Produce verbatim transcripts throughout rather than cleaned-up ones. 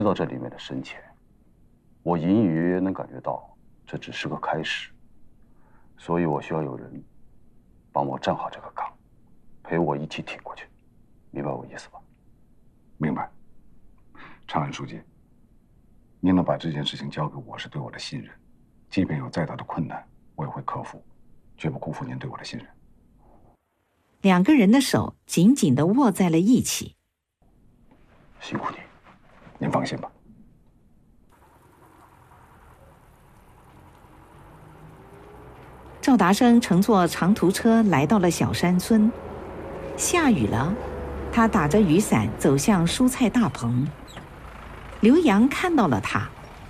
知道这里面的深浅，我隐隐约约能感觉到这只是个开始，所以我需要有人帮我站好这个岗，陪我一起挺过去，明白我意思吧？ 明白。长安书记，您能把这件事情交给我，是对我的信任，即便有再大的困难，我也会克服，绝不辜负您对我的信任。 两个人的手紧紧地握在了一起。 辛苦你， 您放心吧。 赵达生乘坐长途车来到了小山村，下雨了，他打着雨伞走向蔬菜大棚。刘洋看到了他。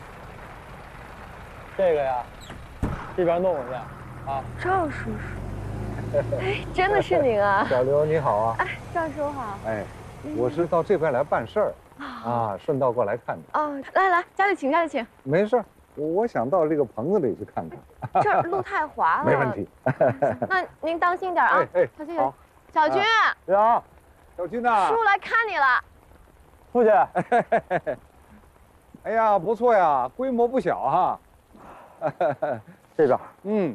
这个呀，这边弄过去啊。 赵叔叔，哎，真的是您啊！ 小刘你好啊！ 哎，赵叔好。 哎，我是到这边来办事儿啊，顺道过来看看。 哦，来来，家里请，家里请。 没事，我想到这个棚子里去看看。 这儿路太滑了。 没问题。 那您当心点啊！ 哎， 小心点。小军。 呀，小军呐。 叔来看你了。 出去。哎呀，不错呀，规模不小哈。这边，嗯，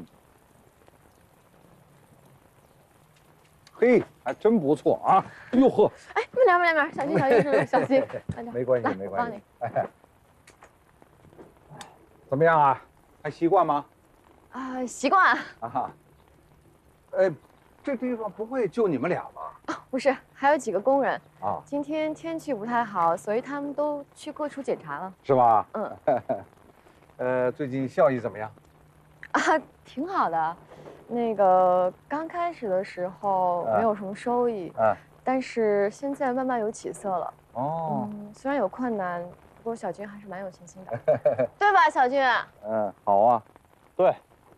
嘿，还真不错啊！哟呵， 哎，慢点，慢点，慢点，小心，小心，叔叔，小心，慢点。 没关系，没关系。 我帮你。 怎么样啊？还习惯吗？ 啊，习惯。 啊哈。哎，这地方不会就你们俩吧？ 啊，不是，还有几个工人啊。 今天天气不太好，所以他们都去各处检查了。 是吧？ 嗯。 呃，最近效益怎么样？ 啊，挺好的。那个刚开始的时候没有什么收益，啊，但是现在慢慢有起色了。哦。嗯，虽然有困难，不过小军还是蛮有信心的，对吧，小军？ 嗯，好啊。对。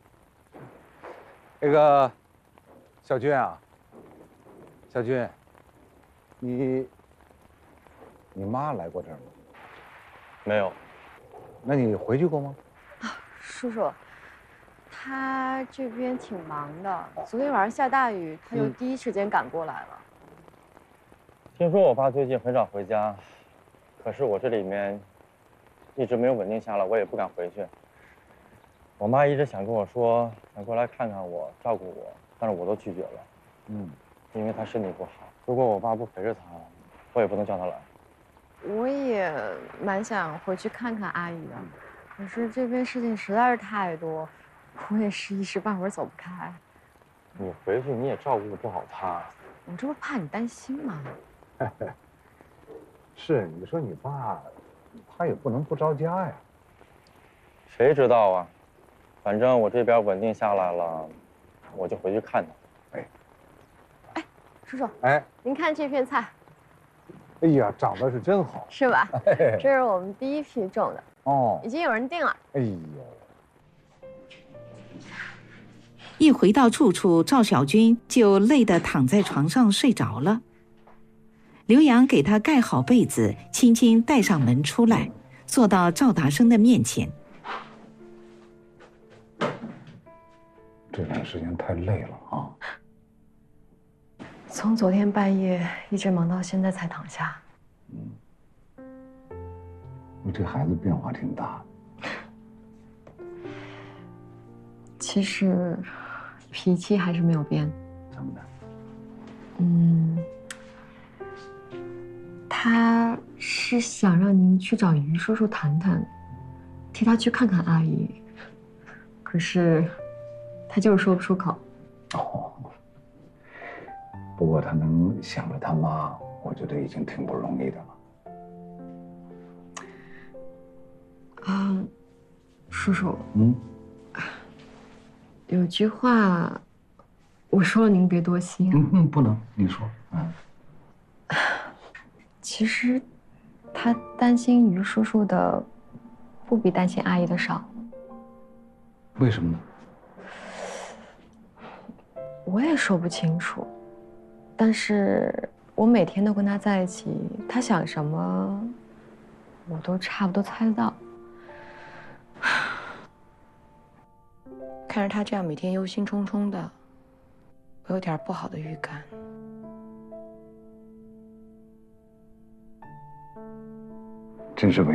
那个，小军啊，小军，你，你妈来过这儿吗？ 没有。 那你回去过吗？ 啊，叔叔，他这边挺忙的。昨天晚上下大雨，他就第一时间赶过来了。 听说我爸最近很少回家，可是我这里面一直没有稳定下来，我也不敢回去。我妈一直想跟我说，想过来看看我，照顾我，但是我都拒绝了。嗯，因为她身体不好，如果我爸不陪着她，我也不能叫她来。 我也蛮想回去看看阿姨的，可是这边事情实在是太多，我也是一时半会儿走不开。 你回去你也照顾不好她， 我这不怕你担心吗？ 是，你说你爸，他也不能不着家呀。 谁知道啊？反正我这边稳定下来了，我就回去看他。 哎， 哎，叔叔， 哎， 您看这片菜。 哎呀，长得是真好， 是吧？这是我们第一批种的哦，已经有人订了。哎呦！ 一回到住处，赵小军就累得躺在床上睡着了。刘洋给他盖好被子，轻轻带上门出来，坐到赵达生的面前。 这段时间太累了啊。 从昨天半夜一直忙到现在才躺下。 嗯，你这孩子变化挺大。 其实，脾气还是没有变。 怎么的？ 嗯，他是想让您去找于叔叔谈谈，替他去看看阿姨。可是，他就是说不出口。 哦。不过他能想着他妈，我觉得已经挺不容易的了。 啊，叔叔， 嗯， 有句话，我说了您别多心。 嗯嗯，不能，你说。嗯。 其实，他担心于叔叔的，不比担心阿姨的少。 为什么呢？ 我也说不清楚。但是我每天都跟他在一起，他想什么，我都差不多猜得到。看着他这样每天忧心忡忡的，我有点不好的预感。 真是为